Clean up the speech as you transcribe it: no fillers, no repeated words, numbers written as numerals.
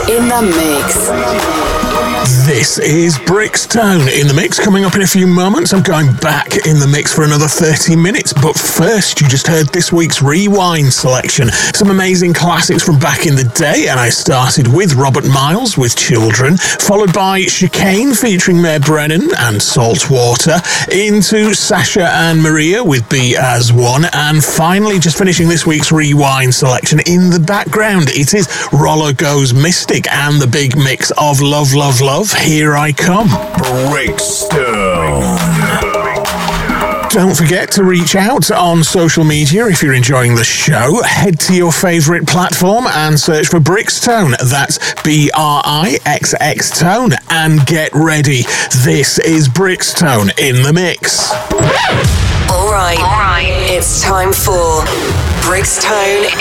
in the mix. This is Brixton in the mix. Coming up in a few moments, I'm going back in the mix for another 30 minutes. But first, you just heard this week's Rewind selection. Some amazing classics from back in the day, and I started with Robert Miles with Children, followed by Chicane featuring Mayor Brennan and Saltwater, into Sasha and Maria with Be As One, and finally, just finishing this week's Rewind selection, in the background, it is Roller Goes Mystic and the big mix of Love, Love, Love. Here I Come. Brixton. Don't forget to reach out on social media if you're enjoying the show. Head to your favourite platform and search for Brixtone. That's BRIXX Tone. And get ready. This is Brixtone in the mix. All right. It's time for Brixtone